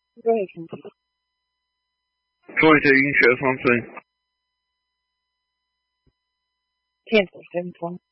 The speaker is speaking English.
Go ahead, Cynthia. 做一些晕血放松。 10th or 7th one.